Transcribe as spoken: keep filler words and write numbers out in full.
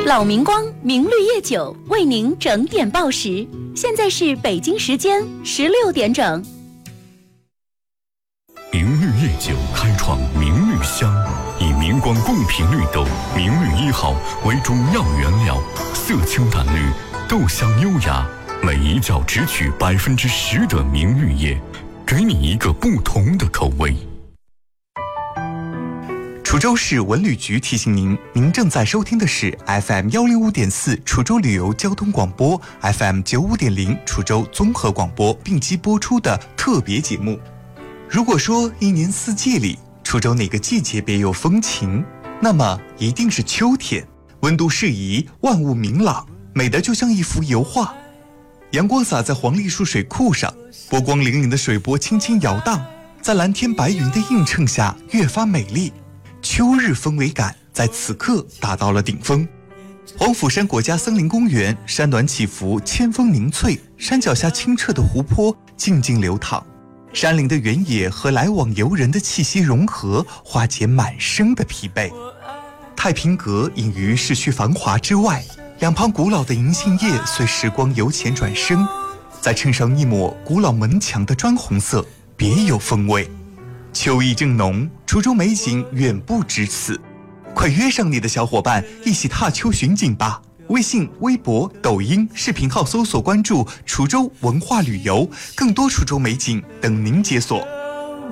老明光明绿叶酒为您整点报时，现在是北京时间十六点整。 明绿叶酒开创明绿香，以明光贡品绿豆明绿一号为主要原料，色清淡绿，豆香优雅，每一窖只取百分之十的明绿叶，给你一个不同的口味。 滁州市文旅局提醒您，您正在收听的是 F M 一零五点四 滁州旅游交通广播 F M 九十五点零 滁州综合广播并机播出的特别节目。如果说一年四季里滁州哪个季节别有风情，那么一定是秋天，温度适宜，万物明朗，美得就像一幅油画。阳光洒在黄骊树水库上，波光粼粼的水波轻轻摇荡，在蓝天白云的映衬下越发美丽。秋日氛围感在此刻达到了顶峰。黄甫山国家森林公园山峦起伏，千峰凝翠，山脚下清澈的湖泊静静流淌，山林的原野和来往游人的气息融合，化解满身的疲惫。太平阁隐于市区繁华之外，两旁古老的银杏叶随时光由浅转深，再衬上一抹古老门墙的砖红色，别有风味。秋意正浓，滁州美景远不止此，快约上你的小伙伴一起踏秋寻景吧！微信、微博、抖音视频号搜索关注滁州文化旅游，更多滁州美景等您解锁。